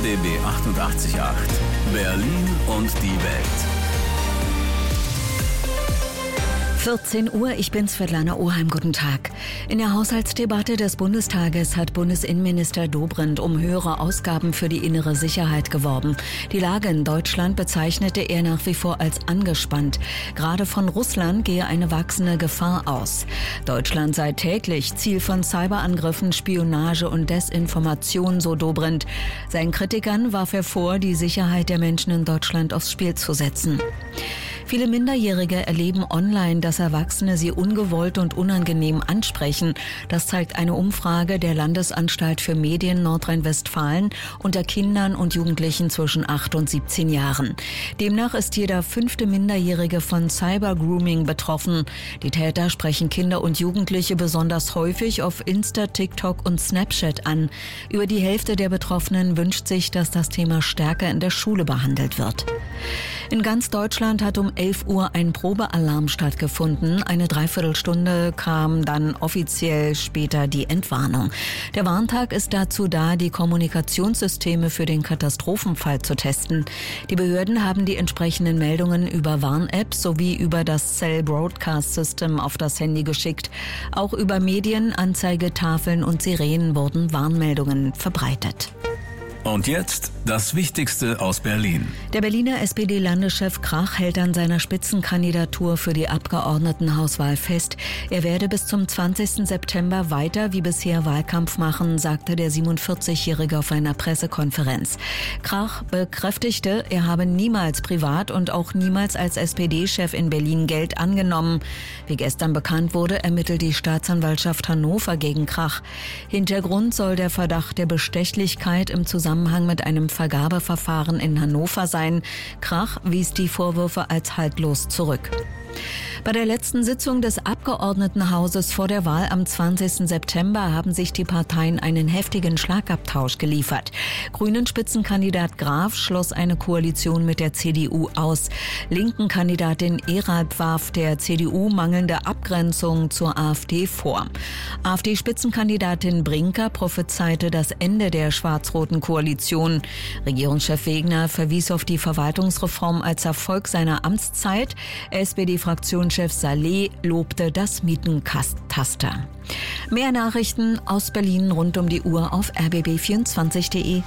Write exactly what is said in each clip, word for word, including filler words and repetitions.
B B achtundachtzig Komma acht. Berlin und die Welt. vierzehn Uhr, ich bin Svetlana Oheim, guten Tag. In der Haushaltsdebatte des Bundestages hat Bundesinnenminister Dobrindt um höhere Ausgaben für die innere Sicherheit geworben. Die Lage in Deutschland bezeichnete er nach wie vor als angespannt. Gerade von Russland gehe eine wachsende Gefahr aus. Deutschland sei täglich Ziel von Cyberangriffen, Spionage und Desinformation, so Dobrindt. Seinen Kritikern warf er vor, die Sicherheit der Menschen in Deutschland aufs Spiel zu setzen. Viele Minderjährige erleben online, dass Erwachsene sie ungewollt und unangenehm ansprechen. Das zeigt eine Umfrage der Landesanstalt für Medien Nordrhein-Westfalen unter Kindern und Jugendlichen zwischen acht und siebzehn Jahren. Demnach ist jeder fünfte Minderjährige von Cybergrooming betroffen. Die Täter sprechen Kinder und Jugendliche besonders häufig auf Insta, TikTok und Snapchat an. Über die Hälfte der Betroffenen wünscht sich, dass das Thema stärker in der Schule behandelt wird. In ganz Deutschland hat um elf Uhr ein Probealarm stattgefunden. Eine Dreiviertelstunde kam dann offiziell später die Entwarnung. Der Warntag ist dazu da, die Kommunikationssysteme für den Katastrophenfall zu testen. Die Behörden haben die entsprechenden Meldungen über Warn-Apps sowie über das Cell Broadcast System auf das Handy geschickt. Auch über Medien, Anzeigetafeln und Sirenen wurden Warnmeldungen verbreitet. Und jetzt das Wichtigste aus Berlin. Der Berliner S P D-Landeschef Krach hält an seiner Spitzenkandidatur für die Abgeordnetenhauswahl fest. Er werde bis zum zwanzigsten September weiter wie bisher Wahlkampf machen, sagte der siebenundvierzigjährige auf einer Pressekonferenz. Krach bekräftigte, er habe niemals privat und auch niemals als S P D-Chef in Berlin Geld angenommen. Wie gestern bekannt wurde, ermittelt die Staatsanwaltschaft Hannover gegen Krach. Hintergrund soll der Verdacht der Bestechlichkeit im Zusammenhang Zusammenhang mit einem Vergabeverfahren in Hannover sein. Krach wies die Vorwürfe als haltlos zurück. Bei der letzten Sitzung des Abgeordnetenhauses vor der Wahl am zwanzigsten September haben sich die Parteien einen heftigen Schlagabtausch geliefert. Grünen-Spitzenkandidat Graf schloss eine Koalition mit der C D U aus. Linken-Kandidatin Eralb warf der C D U mangelnde Abgrenzung zur AfD vor. AfD-Spitzenkandidatin Brinker prophezeite das Ende der schwarz-roten Koalition. Regierungschef Wegner verwies auf die Verwaltungsreform als Erfolg seiner Amtszeit. S P D-Fraktionschef Saleh lobte das Mietenkataster. Mehr Nachrichten aus Berlin rund um die Uhr auf r b b vierundzwanzig punkt d e.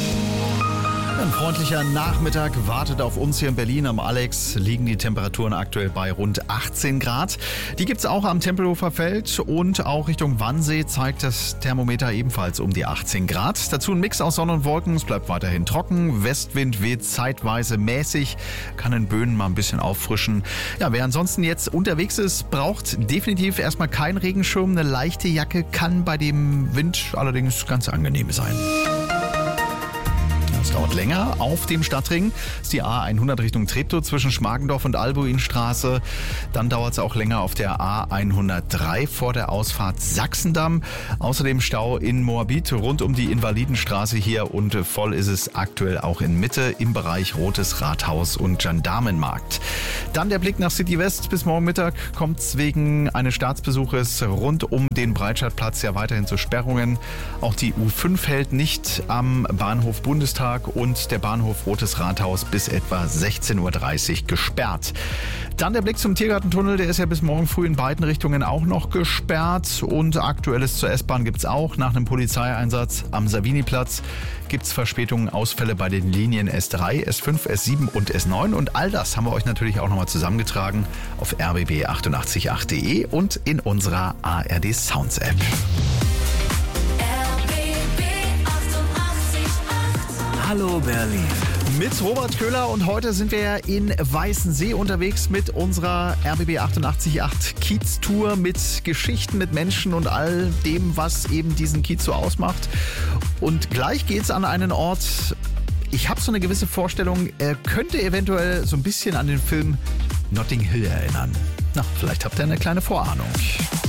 Ein freundlicher Nachmittag wartet auf uns hier in Berlin. Am Alex liegen die Temperaturen aktuell bei rund achtzehn Grad. Die gibt's auch am Tempelhofer Feld und auch Richtung Wannsee zeigt das Thermometer ebenfalls um die achtzehn Grad. Dazu ein Mix aus Sonne und Wolken. Es bleibt weiterhin trocken. Westwind weht zeitweise mäßig, kann in Böen mal ein bisschen auffrischen. Ja, wer ansonsten jetzt unterwegs ist, braucht definitiv erstmal keinen Regenschirm. Eine leichte Jacke kann bei dem Wind allerdings ganz angenehm sein. Es dauert länger auf dem Stadtring. Das ist die A hundert Richtung Treptow zwischen Schmargendorf und Albuinstraße. Dann dauert es auch länger auf der A hundertdrei vor der Ausfahrt Sachsendamm. Außerdem Stau in Moabit rund um die Invalidenstraße hier und voll ist es aktuell auch in Mitte im Bereich Rotes Rathaus und Gendarmenmarkt. Dann der Blick nach City West. Bis morgen Mittag kommt es wegen eines Staatsbesuches rund um den Breitscheidplatz ja weiterhin zu Sperrungen. Auch die U fünf hält nicht am Bahnhof Bundestag und der Bahnhof Rotes Rathaus bis etwa sechzehn Uhr dreißig gesperrt. Dann der Blick zum Tiergartentunnel, der ist ja bis morgen früh in beiden Richtungen auch noch gesperrt und Aktuelles zur S-Bahn gibt's auch. Nach einem Polizeieinsatz am Saviniplatz gibt's Verspätungen, Ausfälle bei den Linien S drei, S fünf, S sieben und S neun und all das haben wir euch natürlich auch nochmal zusammengetragen auf r b b achtundachtzig punkt acht punkt d e und in unserer A R D Sounds App. Hallo Berlin. Mit Robert Köhler und heute sind wir in Weißensee unterwegs mit unserer R B B achtundachtzig Komma acht Kiez-Tour mit Geschichten, mit Menschen und all dem, was eben diesen Kiez so ausmacht. Und gleich geht's an einen Ort, ich habe so eine gewisse Vorstellung, er könnte eventuell so ein bisschen an den Film Notting Hill erinnern. Na, vielleicht habt ihr eine kleine Vorahnung.